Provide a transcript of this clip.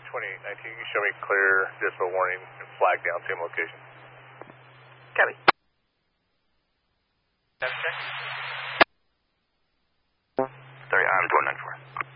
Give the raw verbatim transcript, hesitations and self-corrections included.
twenty-eight nineteen, you show me clear decibel warning and flag down, same location. Copy. Sorry, I'm two one nine four.